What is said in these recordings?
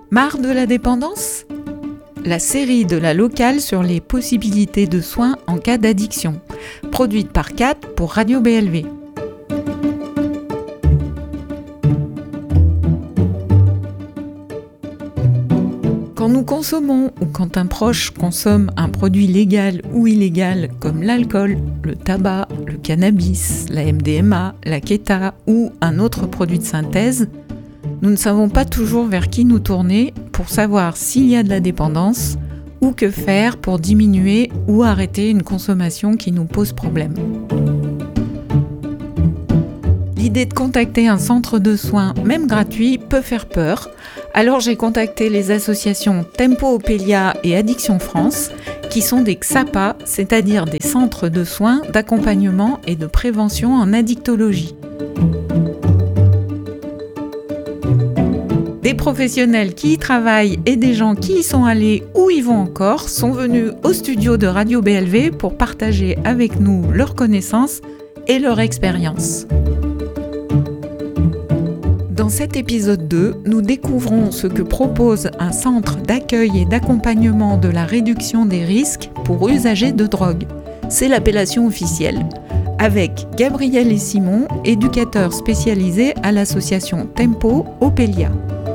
Marre de la dépendance ? La série de la locale sur les possibilités de soins en cas d'addiction, produite par Kat pour Radio BLV. Quand nous consommons ou quand un proche consomme un produit légal ou illégal comme l'alcool, le tabac, le cannabis, la MDMA, la Keta ou un autre produit de synthèse, nous ne savons pas toujours vers qui nous tourner pour savoir s'il y a de la dépendance ou que faire pour diminuer ou arrêter une consommation qui nous pose problème. L'idée de contacter un centre de soins, même gratuit, peut faire peur. Alors j'ai contacté les associations Tempo Opelia et Addiction France, qui sont des XAPA, c'est-à-dire des centres de soins, d'accompagnement et de prévention en addictologie. Des professionnels qui y travaillent et des gens qui y sont allés ou y vont encore sont venus au studio de Radio BLV pour partager avec nous leurs connaissances et leur expérience. Dans cet épisode 2, nous découvrons ce que propose un centre d'accueil et d'accompagnement de la réduction des risques pour usagers de drogue. C'est l'appellation officielle. Avec Gabriel et Simon, éducateurs spécialisés à l'association Tempo Opelia.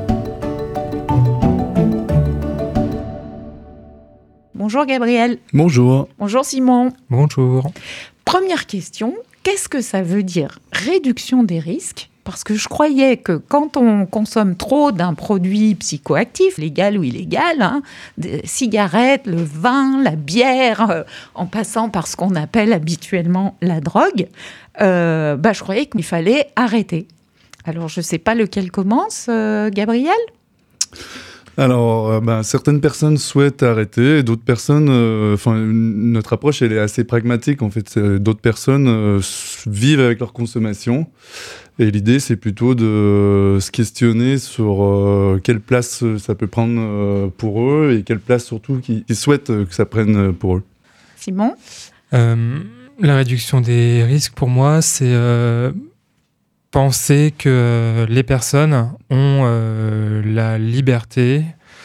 Bonjour Gabriel. Bonjour. Bonjour Simon. Bonjour. Première question, qu'est-ce que ça veut dire réduction des risques ? Parce que je croyais que quand on consomme trop d'un produit psychoactif, légal ou illégal, des cigarettes, le vin, la bière, en passant par ce qu'on appelle habituellement la drogue, je croyais qu'il fallait arrêter. Alors, je ne sais pas lequel commence, Gabriel ? Alors, certaines personnes souhaitent arrêter, et d'autres personnes, notre approche, elle est assez pragmatique. En fait, d'autres personnes vivent avec leur consommation. Et l'idée, c'est plutôt de se questionner sur quelle place ça peut prendre pour eux et quelle place surtout qu'ils souhaitent que ça prenne pour eux. Simon ? La réduction des risques, pour moi, c'est penser que les personnes ont la liberté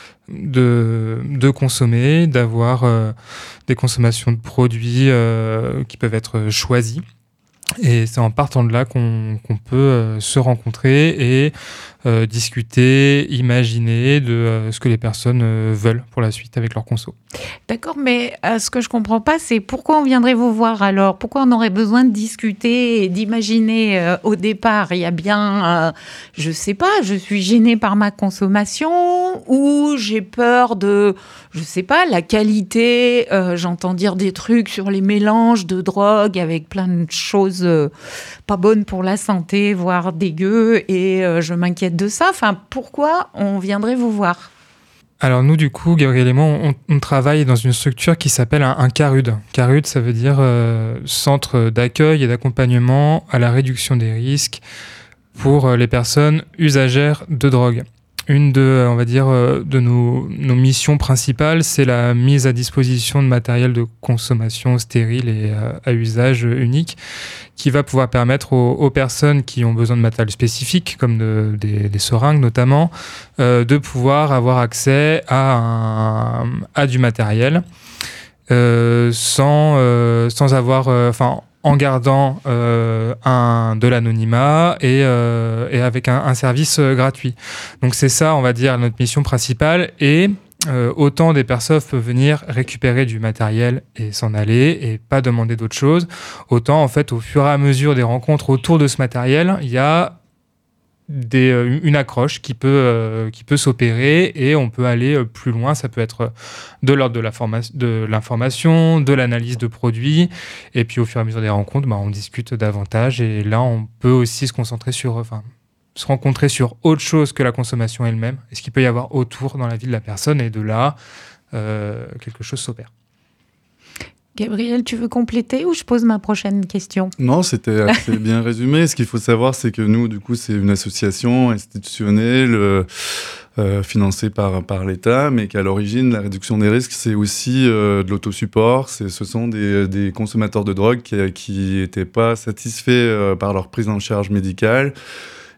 de consommer, d'avoir des consommations de produits qui peuvent être choisis. Et c'est en partant de là qu'on peut se rencontrer et discuter, imaginer de ce que les personnes veulent pour la suite avec leur conso. D'accord, mais ce que je ne comprends pas, c'est pourquoi on viendrait vous voir alors ? Pourquoi on aurait besoin de discuter et d'imaginer au départ ? Il y a bien, je ne sais pas, je suis gênée par ma consommation ou j'ai peur de, je ne sais pas, la qualité. J'entends dire des trucs sur les mélanges de drogue avec plein de choses pas bonnes pour la santé, voire dégueu, et je m'inquiète de ça. Enfin, pourquoi on viendrait vous voir ? Alors nous, du coup, Gabriel et moi, on travaille dans une structure qui s'appelle un CARUD. CARUD, ça veut dire Centre d'accueil et d'accompagnement à la réduction des risques pour les personnes usagères de drogue. Une de nos missions principales, c'est la mise à disposition de matériel de consommation stérile et à usage unique, qui va pouvoir permettre aux personnes qui ont besoin de matériel spécifique, comme des seringues notamment, de pouvoir avoir accès à du matériel sans avoir... en gardant de l'anonymat et avec un service gratuit. Donc c'est ça, on va dire, notre mission principale. Et autant des personnes peuvent venir récupérer du matériel et s'en aller et pas demander d'autre chose, autant en fait au fur et à mesure des rencontres autour de ce matériel, il y a une accroche qui peut s'opérer et on peut aller plus loin. Ça peut être de l'ordre de l'information, de l'analyse de produits, et puis au fur et à mesure des rencontres, on discute davantage et là on peut aussi se rencontrer sur autre chose que la consommation elle-même et ce qu'il peut y avoir autour dans la vie de la personne, et de là quelque chose s'opère. Gabriel, tu veux compléter ou je pose ma prochaine question ? Non, c'était assez bien résumé. Ce qu'il faut savoir, c'est que nous, du coup, c'est une association institutionnelle financée par l'État, mais qu'à l'origine, la réduction des risques, c'est aussi de l'autosupport. Ce sont des consommateurs de drogue qui n'étaient pas satisfaits par leur prise en charge médicale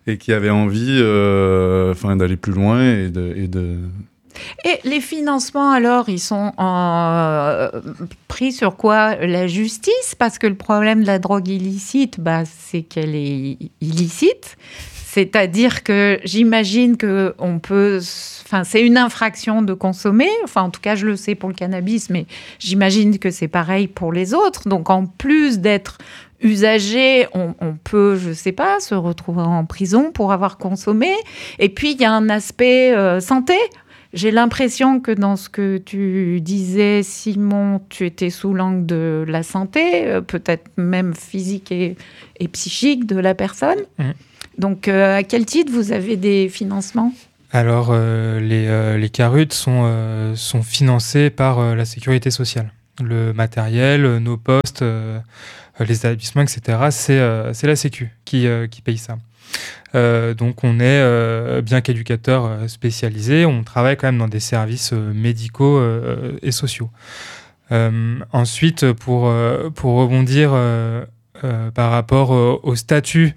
et qui avaient envie d'aller plus loin et de... Et les financements, alors, ils sont pris sur quoi? La justice? Parce que le problème de la drogue illicite, c'est qu'elle est illicite. C'est-à-dire que j'imagine que c'est une infraction de consommer. Enfin, en tout cas, je le sais pour le cannabis, mais j'imagine que c'est pareil pour les autres. Donc, en plus d'être usager, on peut, je sais pas, se retrouver en prison pour avoir consommé. Et puis, il y a un aspect santé. J'ai l'impression que dans ce que tu disais, Simon, tu étais sous l'angle de la santé, peut-être même physique et psychique de la personne. Donc, à quel titre vous avez des financements ? Alors, les CARUT sont financés par la sécurité sociale. Le matériel, nos postes, les établissements, etc., c'est la Sécu qui paye ça. Donc on est, bien qu'éducateur spécialisé, on travaille quand même dans des services médicaux et sociaux. Ensuite, pour rebondir par rapport au statut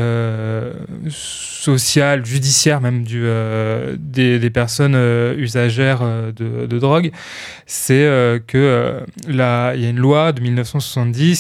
social, judiciaire même des personnes usagères de drogue, c'est que là, il y a une loi de 1970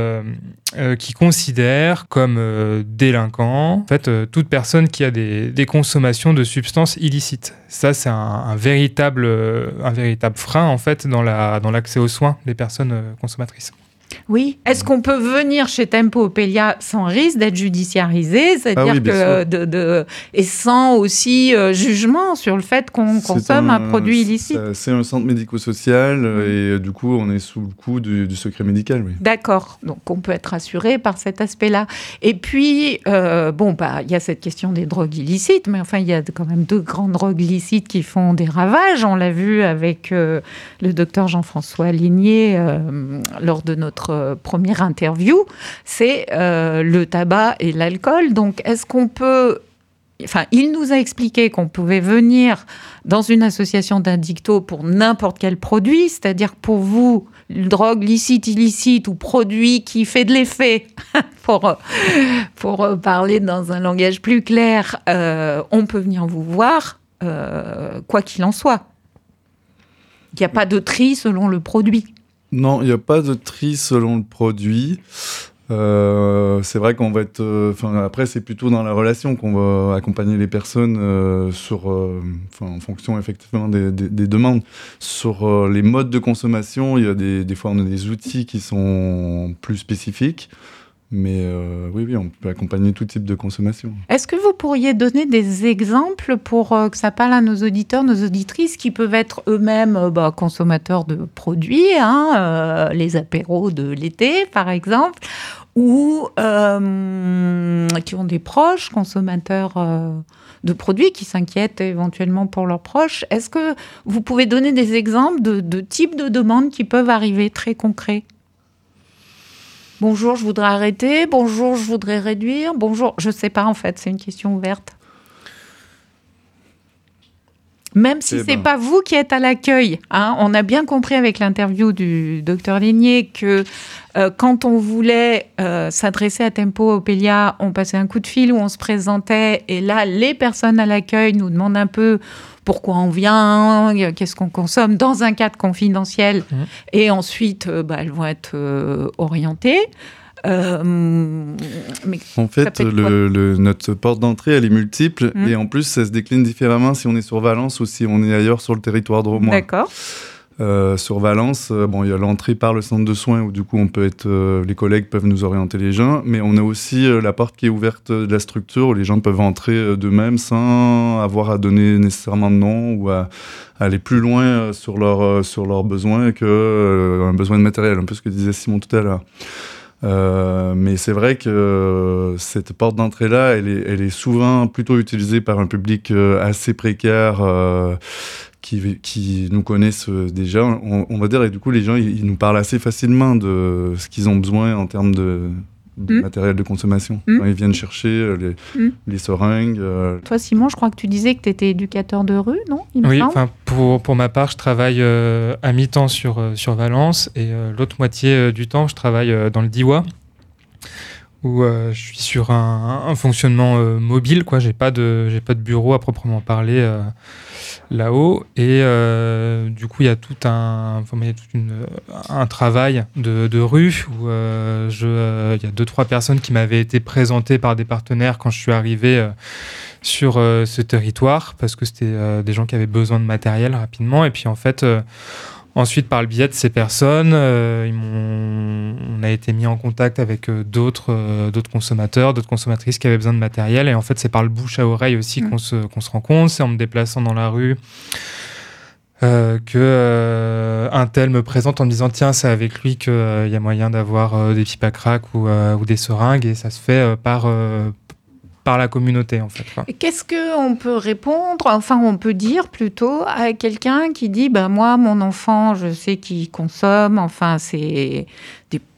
qui considère comme délinquant en fait toute personne qui a des consommations de substances illicites. Ça, c'est un véritable frein en fait dans l'accès aux soins des personnes consommatrices. Oui. Est-ce qu'on peut venir chez Tempo Opélia sans risque d'être judiciarisé, c'est-à-dire et sans aussi jugement sur le fait qu'on consomme un produit illicite? C'est un centre médico-social et du coup, on est sous le coup du secret médical. Oui. D'accord. Donc, on peut être rassuré par cet aspect-là. Et puis, il y a cette question des drogues illicites, mais enfin, il y a quand même 2 grandes drogues licites qui font des ravages. On l'a vu avec le docteur Jean-François Ligné lors de notre première interview, c'est le tabac et l'alcool. Donc, est-ce qu'on peut... Enfin, il nous a expliqué qu'on pouvait venir dans une association d'addictos pour n'importe quel produit, c'est-à-dire pour vous, drogue licite, illicite ou produit qui fait de l'effet, pour parler dans un langage plus clair, on peut venir vous voir, quoi qu'il en soit. Il n'y a pas de tri selon le produit. Non, il n'y a pas de tri selon le produit. C'est vrai qu'on va être... après, c'est plutôt dans la relation qu'on va accompagner les personnes en fonction effectivement des demandes. Sur les modes de consommation, il y a des fois, on a des outils qui sont plus spécifiques. Mais oui, on peut accompagner tout type de consommation. Est-ce que vous pourriez donner des exemples pour que ça parle à nos auditeurs, nos auditrices qui peuvent être eux-mêmes consommateurs de produits, les apéros de l'été par exemple, ou qui ont des proches consommateurs de produits qui s'inquiètent éventuellement pour leurs proches. Est-ce que vous pouvez donner des exemples de types de demandes qui peuvent arriver très concrets ? Bonjour, je voudrais arrêter. Bonjour, je voudrais réduire. Bonjour, je ne sais pas en fait, c'est une question ouverte. Même si ce n'est pas vous qui êtes à l'accueil. On a bien compris avec l'interview du docteur Ligné que quand on voulait s'adresser à Tempo Opélia, on passait un coup de fil où on se présentait. Et là, les personnes à l'accueil nous demandent un peu pourquoi on vient, qu'est-ce qu'on consomme, dans un cadre confidentiel. Et ensuite, elles vont être orientées. Mais en fait, notre porte d'entrée, elle est multiple. Et en plus, ça se décline différemment si on est sur Valence ou si on est ailleurs sur le territoire de Roumois. D'accord. Sur Valence, il y a l'entrée par le centre de soins où du coup les collègues peuvent nous orienter les gens, mais on a aussi la porte qui est ouverte de la structure où les gens peuvent entrer d'eux-mêmes sans avoir à donner nécessairement de nom ou à aller plus loin sur leurs besoins qu'un besoin de matériel, un peu ce que disait Simon tout à l'heure. Mais c'est vrai que cette porte d'entrée-là, elle est souvent plutôt utilisée par un public assez précaire qui nous connaissent déjà, on va dire, et du coup les gens ils nous parlent assez facilement de ce qu'ils ont besoin en termes de matériel de consommation. Quand ils viennent chercher les seringues. Toi Simon, je crois que tu disais que tu étais éducateur de rue, non ? Oui, pour ma part, je travaille à mi-temps sur Valence et l'autre moitié du temps, je travaille dans le Diois où je suis sur un fonctionnement mobile, quoi. J'ai pas de bureau à proprement parler là-haut, et du coup il y a tout un travail de rue où il y a 2-3 personnes qui m'avaient été présentées par des partenaires quand je suis arrivé sur ce territoire, parce que c'était des gens qui avaient besoin de matériel rapidement, et puis en fait ensuite, par le biais de ces personnes, on a été mis en contact avec d'autres consommateurs, d'autres consommatrices qui avaient besoin de matériel. Et en fait, c'est par le bouche à oreille aussi qu'on se rencontre. C'est en me déplaçant dans la rue que un tel me présente en me disant « Tiens, c'est avec lui qu'il y a moyen d'avoir des pipes à crack ou des seringues. » Et ça se fait par la communauté, en fait. Qu'est-ce qu'on peut répondre, enfin on peut dire plutôt à quelqu'un qui dit moi, mon enfant, je sais qu'il consomme, enfin c'est